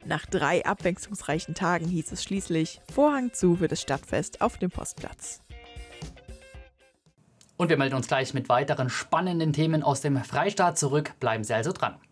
Nach 3 abwechslungsreichen Tagen hieß es schließlich Vorhang zu für das Stadtfest auf dem Postplatz. Und wir melden uns gleich mit weiteren spannenden Themen aus dem Freistaat zurück. Bleiben Sie also dran.